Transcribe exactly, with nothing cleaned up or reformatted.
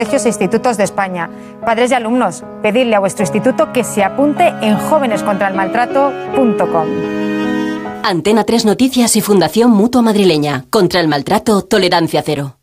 Colegios e institutos de España. Padres y alumnos, pedidle a vuestro instituto que se apunte en jóvenes contra el maltrato punto com. Antena tres Noticias y Fundación Mutua Madrileña. Contra el maltrato, tolerancia cero.